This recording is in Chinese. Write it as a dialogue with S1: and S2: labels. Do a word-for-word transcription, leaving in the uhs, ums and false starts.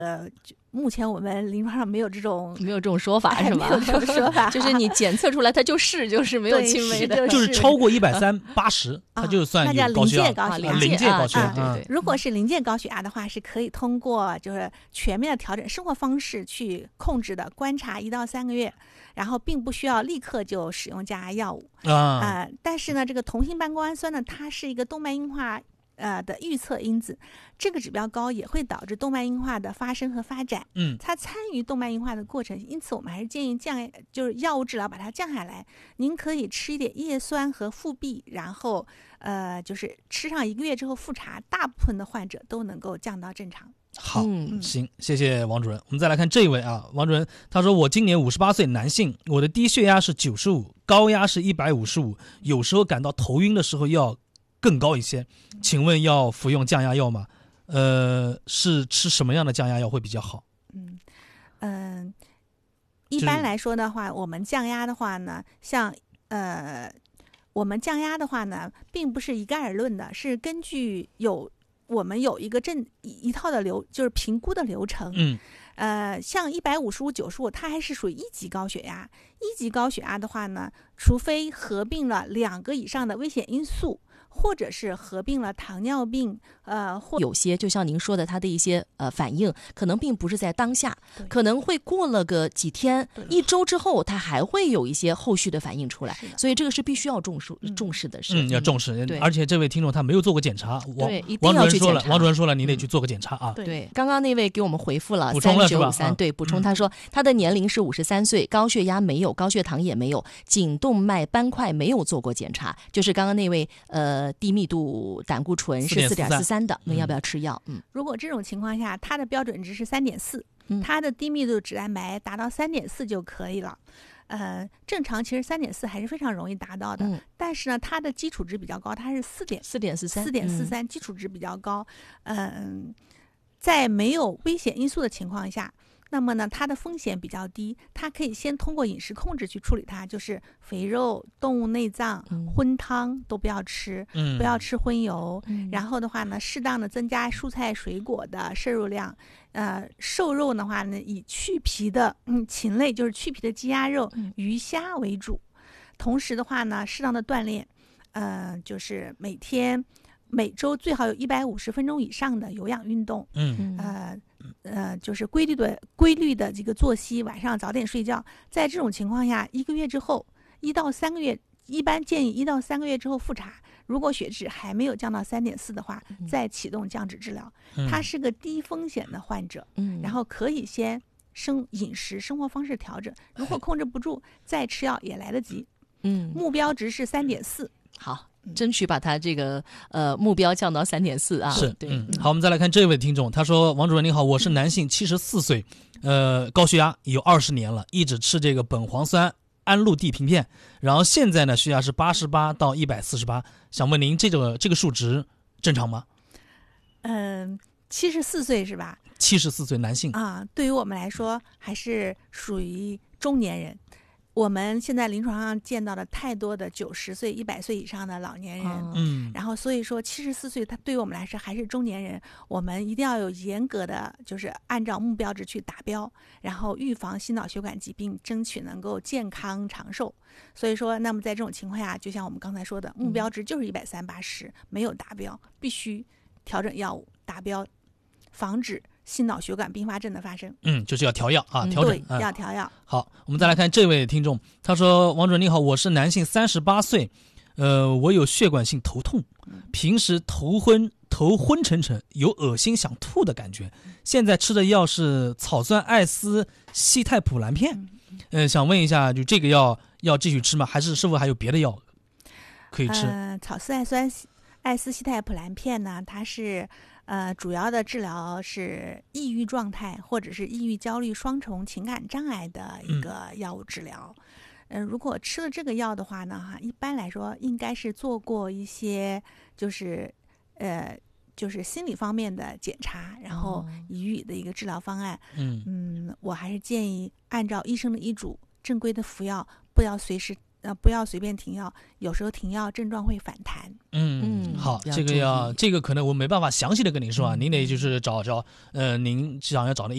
S1: 呃，目前我们临床上没有这种
S2: 没有这种说法是吧？
S1: 没有这种说法，
S2: 就是你检测出来它就是就是没有轻微的，
S1: 就
S3: 就是超过一百三八十，它就算有高血压，
S1: 高血压，
S3: 临界高血压。
S2: 对对。
S1: 如果是临界高血压的话，是可以通过就是全面的调整生活方式去控制的，观察一到三个月，然后并不需要立刻就使用降压药物啊、呃。但是呢，这个同性半胱氨酸呢，它是一个动脉硬化。呃的预测因子，这个指标高也会导致动脉硬化的发生和发展。
S3: 嗯，
S1: 它参与动脉硬化的过程，因此我们还是建议降，就是药物治疗把它降下来。您可以吃一点叶酸和复必，然后呃，就是吃上一个月之后复查，大部分的患者都能够降到正常。
S3: 好，
S2: 嗯、
S3: 行，谢谢王主任。我们再来看这一位啊，王主任他说我今年五十八岁，男性，我的低血压是九十五，高压是一百五十五，有时候感到头晕的时候要更高一些，请问要服用降压药吗？呃，是吃什么样的降压药会比较好？
S1: 嗯嗯、呃，一般来说的话，我们降压的话呢，像呃，我们降压的话呢，并不是一概而论的，是根据有我们有一个正一套的流，就是评估的流程。
S3: 嗯。
S1: 呃，像一百五十五、九十五，它还是属于一级高血压。一级高血压的话呢，除非合并了两个以上的危险因素，或者是合并了糖尿病，呃，或
S2: 有些就像您说的，它的一些呃反应，可能并不是在当下，可能会过了个几天、一周之后，它还会有一些后续的反应出来，所以这个是必须要重视、嗯、重视的是，
S3: 嗯，要重视。
S2: 对，
S3: 而且这位听众他没有做过检查，
S2: 对，一定要去检查。
S3: 王主任说了，你得去做个检查啊。
S2: 对，对刚刚那位给我们回复了，
S3: 补充了是吧？
S2: 三对，补充他说、嗯、他的年龄是五十三岁，高血压没有，高血糖也没有，颈动脉斑块没有做过检查，就是刚刚那位呃低密度胆固醇是四点四三的，那要不要吃药？嗯，
S1: 如果这种情况下，它的标准值是三点四，它的低密度脂蛋白达到三点四就可以了。呃，正常其实三点四还是非常容易达到的，嗯、但是呢，它的基础值比较高，它是四点
S2: 四点四三，
S1: 四点四三，基础值比较高。嗯、呃，在没有危险因素的情况下。那么呢，它的风险比较低，它可以先通过饮食控制去处理它，就是肥肉、动物内脏、嗯、荤汤都不要吃，
S3: 嗯、
S1: 不要吃荤油、
S2: 嗯。
S1: 然后的话呢，适当的增加蔬菜水果的摄入量。呃，瘦肉的话呢，以去皮的嗯禽类，就是去皮的鸡鸭肉、
S2: 嗯、
S1: 鱼虾为主。同时的话呢，适当的锻炼，呃，就是每天每周最好有一百五十分钟以上的有氧运动。
S3: 嗯，
S1: 呃。呃，就是规律的规律的这个作息，晚上早点睡觉。在这种情况下，一个月之后，一到三个月，一般建议一到三个月之后复查。如果血脂还没有降到三点四的话，
S2: 嗯、
S1: 再启动降脂治疗。
S3: 嗯、
S1: 他是个低风险的患者，
S2: 嗯，
S1: 然后可以先生饮食生活方式调整，如果控制不住，再吃药也来得及。
S2: 嗯，
S1: 目标值是三点四。
S2: 好。争取把他这个呃目标降到三点四啊！
S3: 是，
S2: 对、
S3: 嗯。好，我们再来看这位听众，他说：“王主任您好，我是男性，七十四岁，呃，高血压有二十年了，一直吃这个苯磺酸氨氯地平片，然后现在呢血压是八十八到一百四十八，想问您这个这个数值正常吗？”
S1: 嗯，七十四岁是吧？
S3: 七十四岁男性
S1: 啊，对于我们来说还是属于中年人。我们现在临床上见到的太多的九十岁、一百岁以上的老年人，
S3: 嗯，
S1: 然后所以说七十四岁，他对于我们来说还是中年人，我们一定要有严格的，就是按照目标值去达标，然后预防心脑血管疾病，争取能够健康长寿。所以说，那么在这种情况下，就像我们刚才说的，目标值就是一百三八十，没有达标，必须调整药物达标，防止心脑血管并发症的发生。
S3: 嗯，就是要调药啊，调整、
S1: 嗯、对、嗯，要调药。
S3: 好，我们再来看这位听众，他说：“王主任你好，我是男性，三十八岁，呃，我有血管性头痛，平时头昏头昏沉沉，有恶心想吐的感觉。现在吃的药是草酸艾司西泰普蓝片，呃，想问一下，就这个药要继续吃吗？还是是否还有别的药可以吃？”
S1: 呃，草丝艾酸艾司西泰普蓝片呢，它是。呃，主要的治疗是抑郁状态或者是抑郁焦虑双重情感障碍的一个药物治疗。嗯、呃，如果吃了这个药的话呢，哈，一般来说应该是做过一些就是呃就是心理方面的检查，然后予以的一个治疗方案。
S3: 嗯
S1: 嗯，我还是建议按照医生的医嘱，正规的服药，不要随时。呃，不要随便停药，有时候停药症状会反弹。
S3: 嗯嗯，好，这个要这个可能我没办法详细的跟您说啊，嗯、您得就是找找呃，您想要找的。